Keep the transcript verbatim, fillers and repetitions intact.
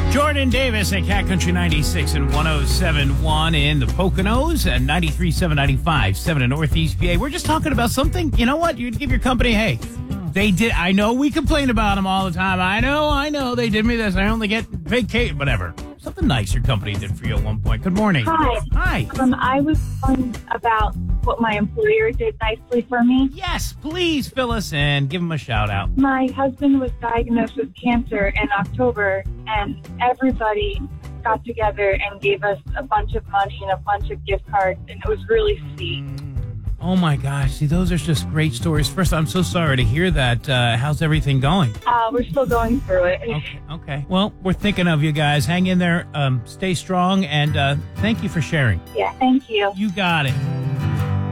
Jordan Davis at Cat Country ninety-six and one oh seven point one in the Poconos and ninety-three point seven, ninety-five point seven in Northeast P A. We're just talking about something. You know what? You give your company, hey, they did. I know we complain about them all the time. I know, I know. They did me this. I only get vacation, whatever. Something nice your company did for you at one point. Good morning. Hi. Hi. Um, I was calling about what my employer did nicely for me. Yes, please fill us in. Give them a shout out. My husband was diagnosed with cancer in October, and everybody got together and gave us a bunch of money and a bunch of gift cards, and it was really sweet. Oh, my gosh. See, those are just great stories. First, I'm so sorry to hear that. Uh, how's everything going? Uh, we're still going through it. Okay. Okay. Well, we're thinking of you guys. Hang in there. Um, stay strong. And uh, thank you for sharing. Yeah, thank you. You got it.